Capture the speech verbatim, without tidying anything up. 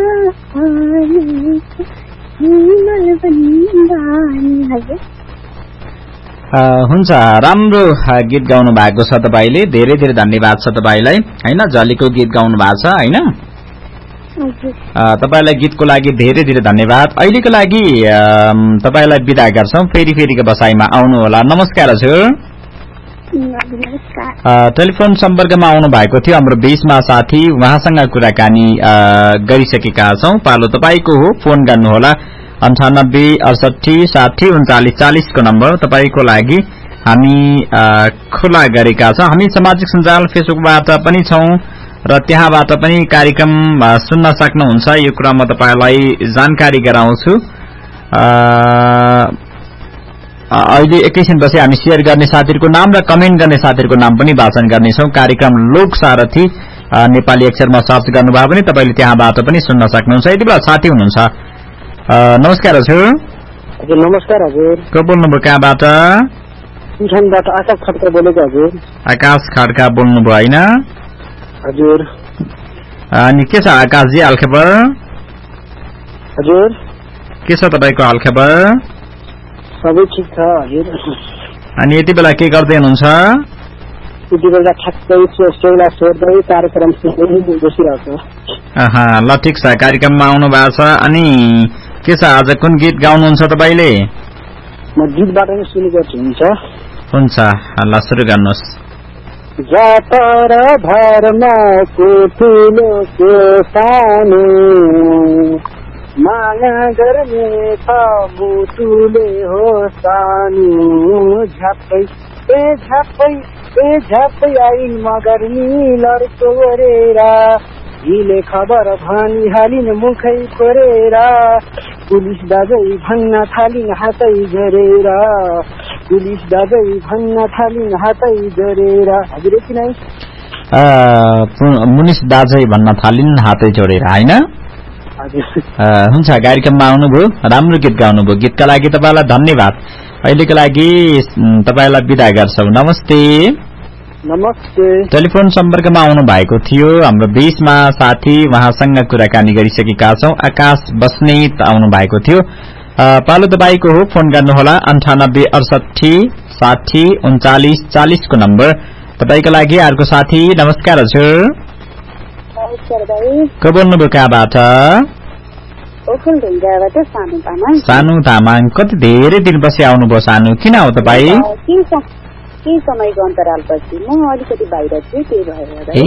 हुन्छ, राम्रो गीत गाउनु भएको छ तपाईले, धेरै धेरै धन्यवाद छ तपाईलाई हैन। झलीको गीत गाउनु भएको छ हैन। तपाईलाई गीतको लागि धेरै धेरै धन्यवाद। अहिलेको लागि तपाईलाई बिदा गर्छौं, फेरि फेरिको बसाइमा आउनु होला। नमस्कार हजुर। टेलिफोन सम्पर्कमा आउनु भएको थियो हाम्रो बीचमा साथी, उहाँसँग कुराकानी गरिसकेका छौं। पालो तपाईको हो, फोन गर्नुहोला अन्ठानब्बे अडसठी साठी उन्चालिस चालिस को नम्बर तपाईको लागि हामी खुला गरेका छौं। हामी सामाजिक सञ्जाल फेसबुकबाट पनि छौं र त्यहाँबाट पनि कार्यक्रम सुन्न सक्नुहुन्छ। यो कुरा म तपाईलाई जानकारी गराउँछु। अहिले एकैछिनपछि हामी शेयर गर्ने साथीहरुको नाम र कमेन्ट गर्ने साथीहरुको नाम पनि वाचन गर्नेछौं। कार्यक्रम लोक सारथी नेपाली अक्षरमा सर्च गर्नुभयो भने तपाईले त्यहाँबाट पनि सुन्न सक्नुहुन्छ। यति बेला साथी हुनुहुन्छ। नमस्कार हजुर। हजुर नमस्कार हजुर। को बोल्नुभयो, कहाँबाट? प्युठानबाट आकाश खड्का बोलेको हजुर। आकाश खड्का बोल्नुभयो हैन? हजुर। अनि के छ आकाशजी हालखबर? हजुर। के छ तपाईको हालखबर? सबै ठीक छ हजुर। अनि यति बेला के गर्दै हुनुहुन्छ? यति बेला ठ्याक्कै सेउला सोध्दै कार्यक्रम सुन्दै बसिरहेको छु। अहा, ल ठीक छ, कार्यक्रममा आउनु भएको छ। अनि के छ आज कुन गीत गाउनुहुन्छ तपाईले? म गीतबाट नै सुरु गर्छु। हुन्छ हुन्छ, ल सुरु गर्नुहोस्। जातर धर्मको ठुलो को सानो माया गर्ने छ मुटुले हो सानो झ्याप्पै ए झ्याप्पै ए झ्याप्पै आइन मगर लड्को गरेर हिले खबर भनी हालिन मुखै खोरेर पुलिस दाजै भन्न थालिन हातै जोरेर पुलिस दाजै भन्न थालिन हातै जोरेर। हजुर यति नै। मुनिस दाजै भन्न थालिन हातै जोडेर हैन? हुन्छ, कार्यक्रममा आउनुभयो, राम्रो गीत गाउनुभयो। गीतका लागि तपाईलाई धन्यवाद। अहिलेको लागि तपाईलाई बिदा गर्छौं। नमस्ते। नमस्ते। टेलिफोन सम्पर्कमा आउनु भएको थियो हाम्रो बीचमा साथी, उहाँसँग कुराकानी गरिसकेका छौं। आकाश बस्नेत आउनु भएको थियो। पालो तपाईको हो, फोन गर्नुहोला अन्ठानब्बे अडसठी साठी उन्चालिस चालिस को नम्बर तपाईको लागि। अर्को साथी, नमस्कार हजुर। नमस्कार भाइ। को बोल्नुभयो, कहाँबाट? सानु तामाङ। सानु तामाङ, कति धेरै दिनपछि आउनुभयो सानु, किन हो तपाईँ? केही समयको अन्तरालपछि म अलिकति बाहिर थिएँ, त्यही भएर।